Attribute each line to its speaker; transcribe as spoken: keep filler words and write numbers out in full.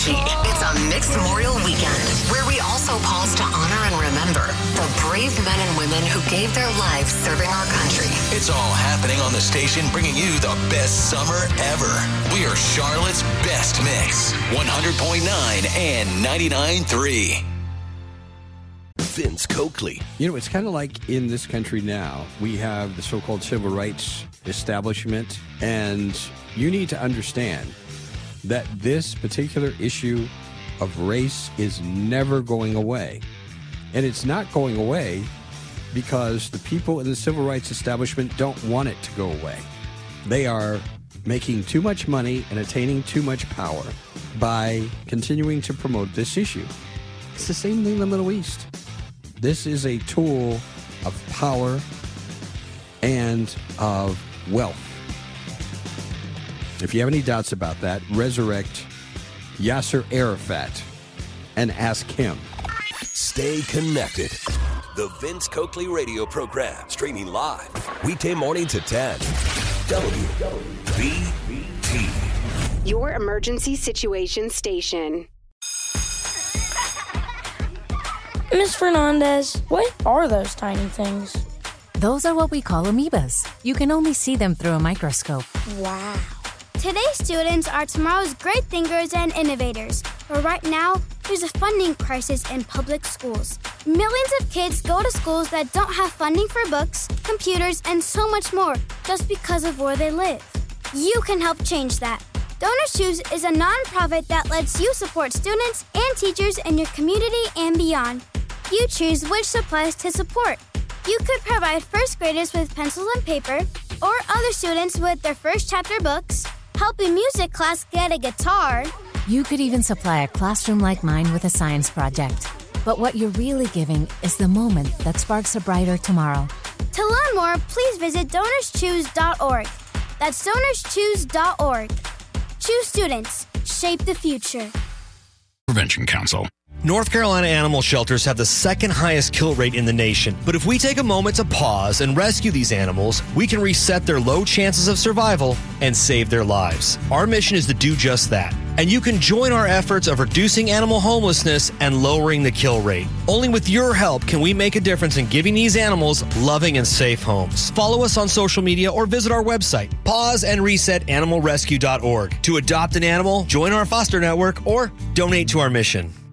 Speaker 1: energy. It's a mixed Memorial Weekend where we also pause to honor and remember the brave men and women who gave their lives serving our country.
Speaker 2: It's all happening on the station, bringing you the best summer ever. We are Charlotte's best mix. one hundred point nine and ninety-nine point three.
Speaker 3: Vince Coakley.
Speaker 4: You know, it's kind of like in this country now, we have the so-called civil rights establishment, and you need to understand that this particular issue of race is never going away. And it's not going away because the people in the civil rights establishment don't want it to go away. They are making too much money and attaining too much power by continuing to promote this issue. It's the same thing in the Middle East. This is a tool of power and of wealth. If you have any doubts about that, resurrect Yasser Arafat and ask him.
Speaker 3: Stay connected. The Vince Coakley radio program, streaming live weekday morning to ten. W B T.
Speaker 5: Your emergency situation station.
Speaker 6: Miss Fernandez, what are those tiny things?
Speaker 7: Those are what we call amoebas. You can only see them through a microscope.
Speaker 6: Wow.
Speaker 8: Today's students are tomorrow's great thinkers and innovators. But right now, there's a funding crisis in public schools. Millions of kids go to schools that don't have funding for books, computers, and so much more just because of where they live. You can help change that. Donors Choose is a nonprofit that lets you support students and teachers in your community and beyond. You choose which supplies to support. You could provide first graders with pencils and paper, or other students with their first chapter books, help a music class get a guitar.
Speaker 7: You could even supply a classroom like mine with a science project. But what you're really giving is the moment that sparks a brighter tomorrow.
Speaker 8: To learn more, please visit donors choose dot org. That's donors choose dot org. Choose students. Shape the future.
Speaker 9: Prevention Council.
Speaker 10: North Carolina animal shelters have the second highest kill rate in the nation. But if we take a moment to pause and rescue these animals, we can reset their low chances of survival and save their lives. Our mission is to do just that. And you can join our efforts of reducing animal homelessness and lowering the kill rate. Only with your help can we make a difference in giving these animals loving and safe homes. Follow us on social media or visit our website, pause and reset animal rescue dot org. To adopt an animal, join our foster network, or donate to our mission.